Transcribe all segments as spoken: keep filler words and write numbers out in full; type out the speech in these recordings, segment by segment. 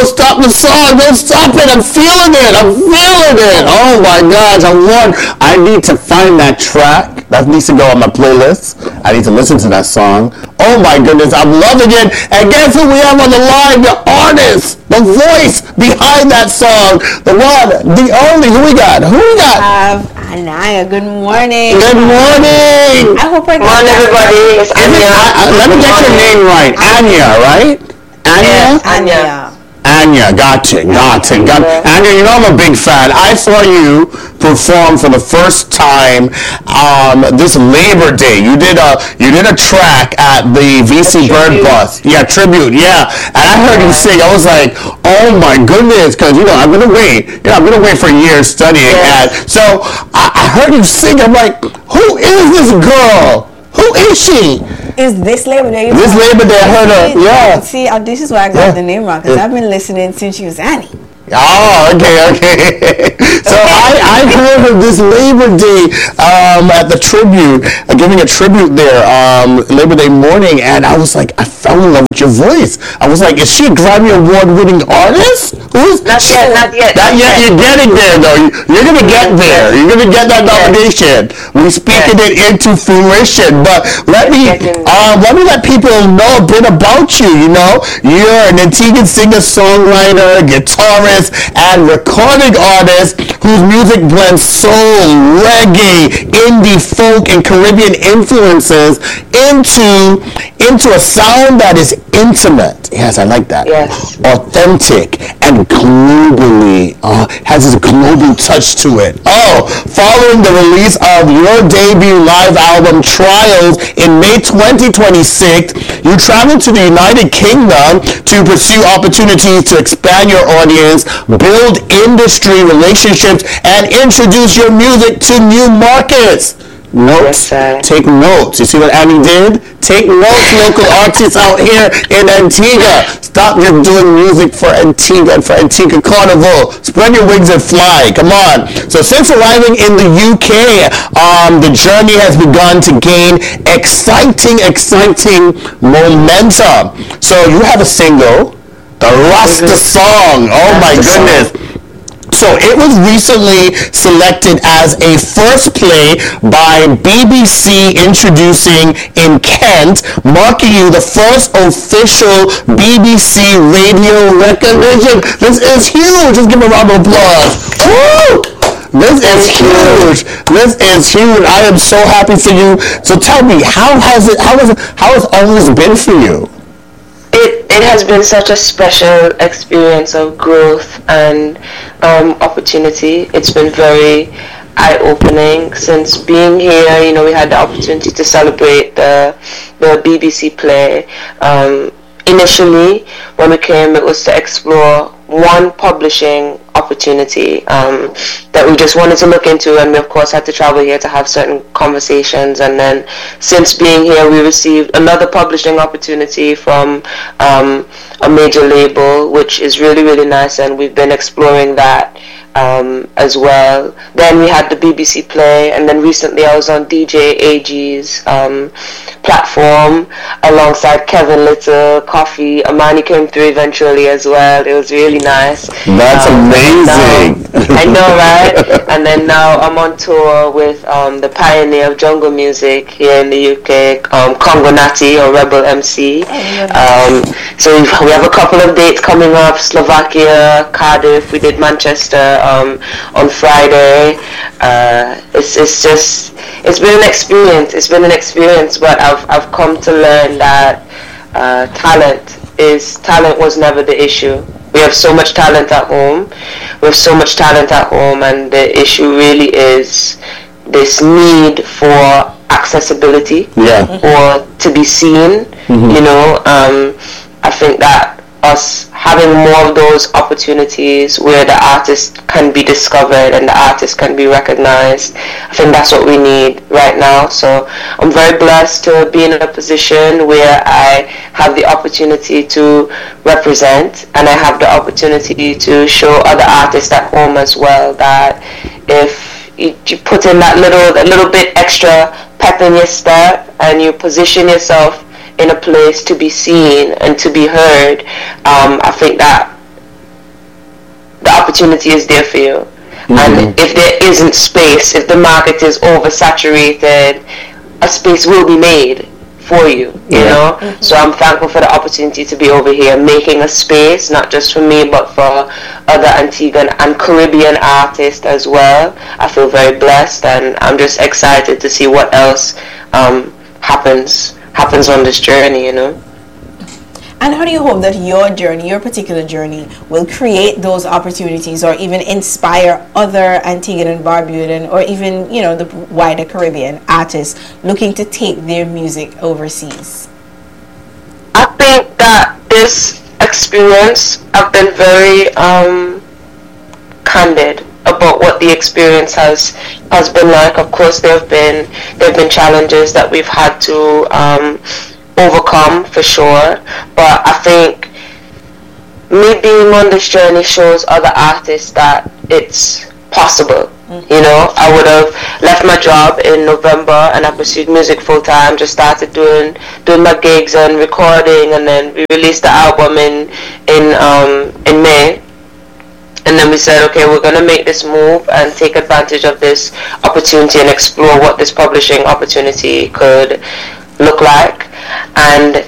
don't stop the song. Don't stop it. I'm feeling it. I'm feeling it. Oh my gosh. I want, I need to find that track. That needs to go on my playlist. I need to listen to that song. Oh my goodness. I'm loving it. And guess who we have on the line? The artist, the voice behind that song. The one, the only. Who we got? Who we got? Uh, Anaya, good morning. Good morning. I hope I got Come on, everybody. It's Anya. I, I, let me get your name right. Anya, right? Anya? Yes, Anya. Anya, gotcha, gotcha, gotcha. Anya, you know I'm a big fan. I saw you perform for the first time um, this Labor Day. You did a you did a track at the V C Bird Bus. Yeah, tribute. Yeah, and I heard you sing. I was like, oh my goodness, because you know I'm gonna wait. You know I'm gonna wait for years studying. And so I, I heard you sing. I'm like, who is this girl? Who is she? Is this Labor Day? This Labor Day, I heard her. Yeah. See, uh, this is why I got yeah. the name wrong, because yeah. I've been listening since she was Annie. Oh, okay, okay. So I, I heard of this Labor Day um, at the tribute, uh, giving a tribute there, um, Labor Day morning, and I was like, I fell in love with your voice. I was like, is she a Grammy Award-winning artist? Who's not yet, not yet. Not yet. You're getting there, though. You're gonna get there. You're gonna get that nomination. We're speaking it into fruition. But let me, um, let me let people know a bit about you. You know, you're an Antiguan singer-songwriter, guitarist, and recording artist whose music blends soul, reggae, indie, folk, and Caribbean influences into into a sound that is intimate. Yes, I like that. Yes. Authentic and globally uh, has a global touch to it. Oh, following the release of your debut live album Trials in May twenty twenty-six, you traveled to the United Kingdom to pursue opportunities to expand your audience, build industry relationships, and introduce your music to new markets. Notes. Yes, take notes. You see what Annie did? Take notes, local artists out here in Antigua. Stop just doing music for Antigua and for Antigua Carnival. Spread your wings and fly. Come on. So since arriving in the U K, um, the journey has begun to gain exciting, exciting momentum. So you have a single, the Rasta Song. Oh my goodness. So it was recently selected as a first play by B B C Introducing in Kent, marking you the first official B B C radio recognition. This is huge. Let's give a round of applause. Woo! This is huge. This is huge. I am so happy for you. So tell me, how has it? How has it? How has all this been for you? It it has been such a special experience of growth and um, opportunity. It's been very eye-opening since being here. You know, we had the opportunity to celebrate the the B B C play. Um, initially, when we came, it was to explore one publishing opportunity um, that we just wanted to look into, and we of course had to travel here to have certain conversations. And then since being here, we received another publishing opportunity from um, a major label, which is really really nice, and we've been exploring that um, as well. Then we had the B B C play, and then recently I was on D J A G's um, platform alongside Kevin Little, Coffee. Amani came through eventually as well. It was really nice. That's um, amazing. Now, I know, right? And then now I'm on tour with um, the pioneer of jungle music here in the U K, um, Congo Natty, or Rebel M C. Um, so we have a couple of dates coming up: Slovakia, Cardiff. We did Manchester um, on Friday. Uh, it's it's just it's been an experience. It's been an experience, but I've I've come to learn that uh, talent is talent was never the issue. We have so much talent at home. We have so much talent at home, and the issue really is this need for accessibility, yeah, or to be seen. Mm-hmm. You know, um, I think that us having more of those opportunities where the artist can be discovered and the artist can be recognized, I think that's what we need right now. So I'm very blessed to be in a position where I have the opportunity to represent, and I have the opportunity to show other artists at home as well that if you, you put in that little that little bit extra pep in your step and you position yourself in a place to be seen and to be heard, um, I think that opportunity is there for you. Mm-hmm. And if there isn't space, if the market is oversaturated, a space will be made for you, you yeah. know. Mm-hmm. So I'm thankful for the opportunity to be over here making a space, not just for me, but for other Antiguan and Caribbean artists as well. I feel very blessed, and I'm just excited to see what else um, happens happens on this journey, you know. And how do you hope that your journey, your particular journey, will create those opportunities or even inspire other Antiguan and Barbudan or even, you know, the wider Caribbean artists looking to take their music overseas? I think that this experience, I've been very um, candid about what the experience has has been like. Of course, there have been there have been challenges that we've had to um, overcome for sure, but I think me being on this journey shows other artists that it's possible. Mm-hmm. You know, I would have left my job in November and I pursued music full time, just started doing doing my gigs and recording, and then we released the album in in um in May. And then we said, okay, we're going to make this move and take advantage of this opportunity and explore what this publishing opportunity could look like. And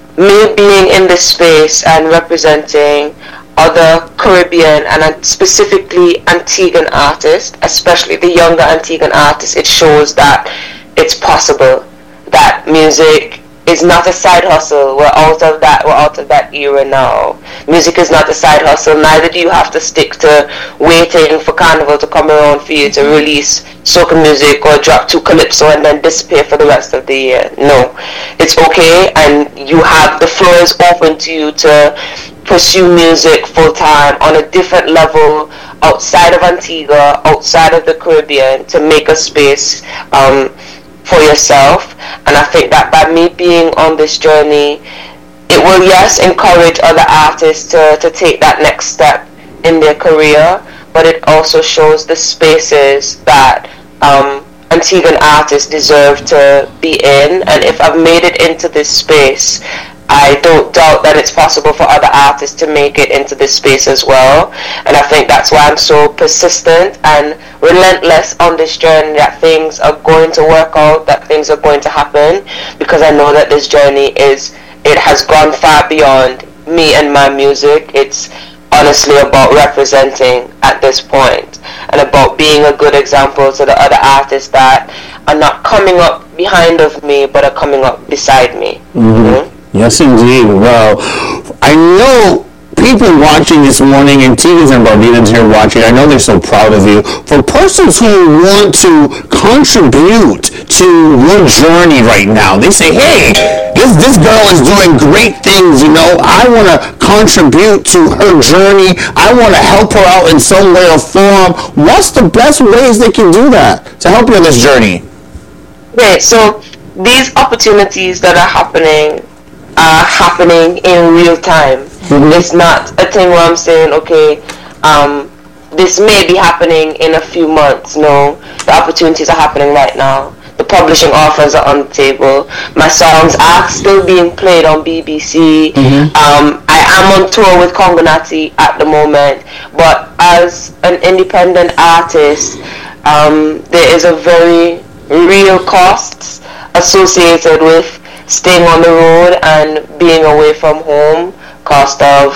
me being in this space and representing other Caribbean and specifically Antiguan artists, especially the younger Antiguan artists, it shows that it's possible, that music is not a side hustle. We're out of that we're out of that era now. Music is not a side hustle. Neither do you have to stick to waiting for Carnival to come around for you to release soca music or drop two calypso and then disappear for the rest of the year. No. It's okay, and you have the floor is open to you to pursue music full time on a different level outside of Antigua, outside of the Caribbean, to make a space um for yourself. And I think that by me being on this journey, it will, yes, encourage other artists to, to take that next step in their career, but it also shows the spaces that um, Antiguan artists deserve to be in. And if I've made it into this space, I don't doubt that it's possible for other artists to make it into this space as well. And I think that's why I'm so persistent and relentless on this journey, that things are going to work out, that things are going to happen, because I know that this journey is, it has gone far beyond me and my music. It's honestly about representing at this point and about being a good example to the other artists that are not coming up behind of me but are coming up beside me. Mm-hmm. Mm-hmm. Yes, indeed. Well, I know people watching this morning, Antiguans and Barbudans here watching, I know they're so proud of you. For persons who want to contribute to your journey right now, they say, hey, this, this girl is doing great things, you know, I want to contribute to her journey. I want to help her out in some way or form. What's the best ways they can do that to help you on this journey? Okay, so these opportunities that are happening are happening in real time. Mm-hmm. It's not a thing where I'm saying, okay, um, this may be happening in a few months. No, the opportunities are happening right now. The publishing offers are on the table. My songs are still being played on B B C. Mm-hmm. Um, I am on tour with Congo Natty at the moment, but as an independent artist, um, there is a very real cost associated with staying on the road and being away from home. Cost of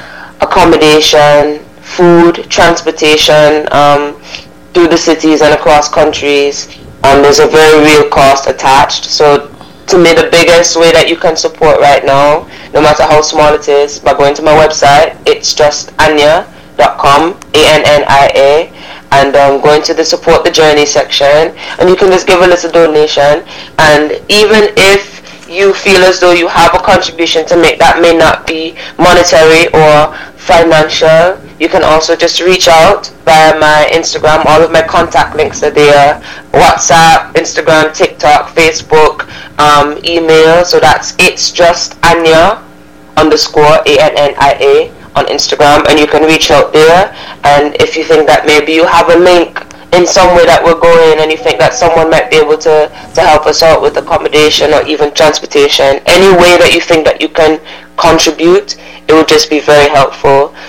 accommodation, food, transportation um, through the cities and across countries. Um, there's a very real cost attached. So to me, the biggest way that you can support right now, no matter how small it is, by going to my website, it's just anya dot com, A N N I A, and um, going to the support the journey section, and you can just give a little donation. And even if you feel as though you have a contribution to make that may not be monetary or financial, you can also just reach out via my Instagram. All of my contact links are there: WhatsApp, Instagram, TikTok, Facebook, um, email. So that's it's just Anya underscore A N N I A on Instagram, and you can reach out there. And if you think that maybe you have a link in some way that we're going and you think that someone might be able to, to help us out with accommodation or even transportation, any way that you think that you can contribute, it would just be very helpful.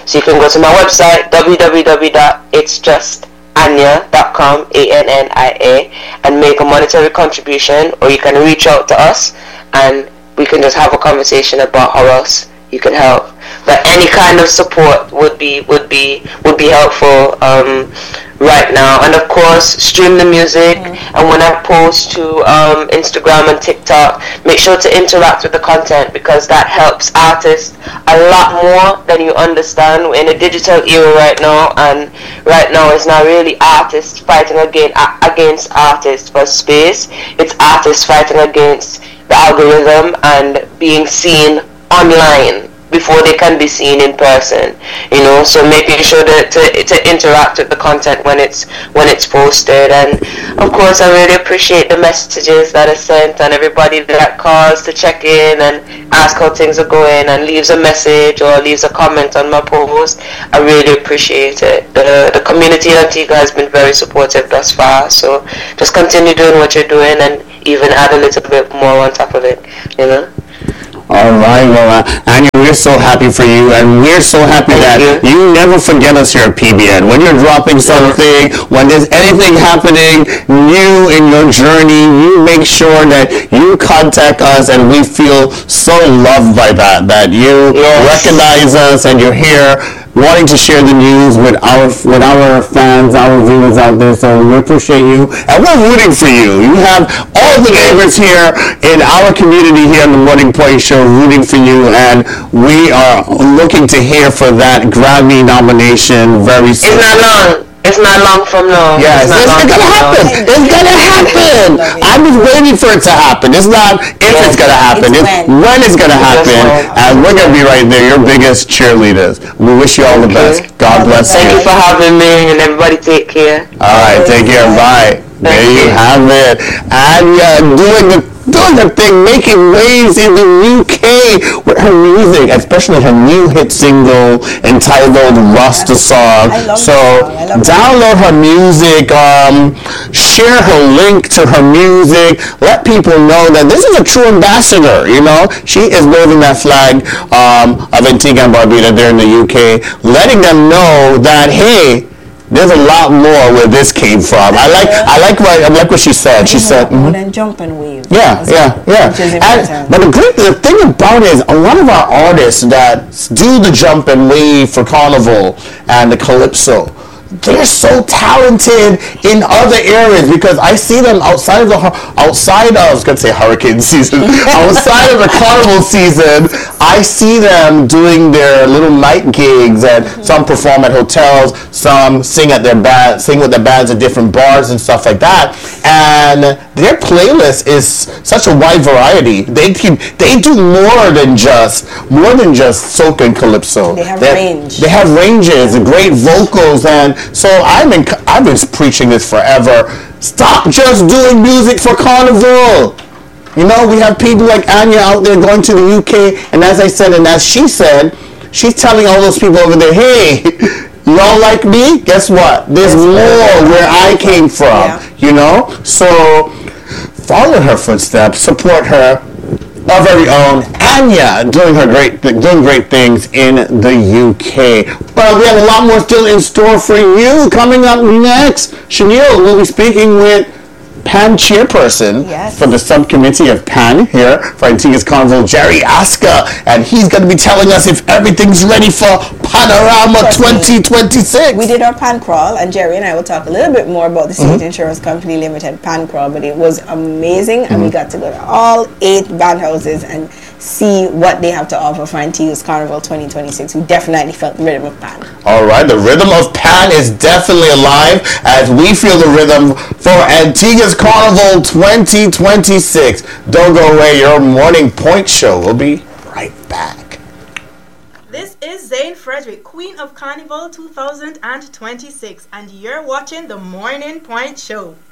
So you can go to my website, w w w dot its just anya dot com, A N N I A, and make a monetary contribution, or you can reach out to us and we can just have a conversation about how else you can help. But any kind of support would be would be would be helpful um, right now. And of course, stream the music. Mm-hmm. And when I post to um, Instagram and TikTok, make sure to interact with the content, because that helps artists a lot more than you understand. We're in a digital era right now, and right now it's not really artists fighting against against artists for space. It's artists fighting against the algorithm and being seen online before they can be seen in person, you know. So making sure that to, to interact with the content when it's when it's posted. And of course, I really appreciate the messages that are sent and everybody that calls to check in and ask how things are going and leaves a message or leaves a comment on my post. I really appreciate it. The the community in Antigua has been very supportive thus far. So just continue doing what you're doing and even add a little bit more on top of it, you know. All right, well, uh, Anya, we're so happy for you, and we're so happy Thank that you. you never forget us here at P B N. When you're dropping something, when there's anything happening new in your journey, you make sure that you contact us, and we feel so loved by that, that you yes. recognize us and you're here wanting to share the news with our with our fans, our viewers out there. So we appreciate you, and we're rooting for you. You have all the neighbors here in our community here on the Morning Point Show rooting for you, and we are looking to hear for that Grammy nomination very soon. It's not long. It's not long from now. Yes, it's, it's gonna happen. Now. It's gonna happen. I'm just waiting for it to happen. It's not if yes, it's gonna happen. It's, it's when. when it's gonna happen. And we're gonna be right there, your biggest cheerleaders. We wish you all the best. God bless you. Thank you for having me, and everybody take care. All right, take care. Bye. There you have it. And uh, doing the doing the thing, making waves in the U K with her music, especially her new hit single entitled Rasta Song. So download her music, um, share her link to her music, let people know that this is a true ambassador, you know. She is waving that flag um, of Antigua and Barbuda there in the U K, letting them know that, hey, there's a lot more where this came from. I like, I like what, I like what she said. She said, more mm-hmm. than jump and wave. Yeah, yeah, yeah. And, but the great, the thing about it is, a lot of our artists that do the jump and wave for Carnival and the Calypso, they're so talented in other areas, because I see them outside of the outside of I was gonna say hurricane season, outside of the carnival season. I see them doing their little night gigs, and mm-hmm. some perform at hotels, some sing at their band, sing with their bands at different bars and stuff like that. And their playlist is such a wide variety. They keep, they do more than just more than just soca and calypso. They have they, range. They have ranges, and great vocals, and so I've been I've been preaching this forever. Stop just doing music for Carnival. You know, we have people like Anya out there going to the U K, and as I said, and as she said, she's telling all those people over there, hey, y'all like me? Guess what? There's more where I came from. Yeah. You know, so follow her footsteps, support her. Our very own Anya doing her great, doing great things in the U K. Well, we have a lot more still in store for you. Coming up next, Chanel will be speaking with PAN chairperson yes. for the subcommittee of PAN here for Antigua's Carnival, Jerry Aska, and he's going to be telling us if everything's ready for Panorama twenty twenty-six. We did our PAN crawl, and Jerry and I will talk a little bit more about the State mm-hmm. Insurance Company Limited PAN crawl, but it was amazing, mm-hmm. and we got to go to all eight band houses and see what they have to offer for Antigua's Carnival twenty twenty-six. We definitely felt the rhythm of PAN. All right, the rhythm of PAN is definitely alive as we feel the rhythm for Antigua's Carnival twenty twenty-six. Don't go away, your Morning Point Show. We'll be right back. This is Zane Frederick, Queen of Carnival two thousand twenty-six, and you're watching the Morning Point Show.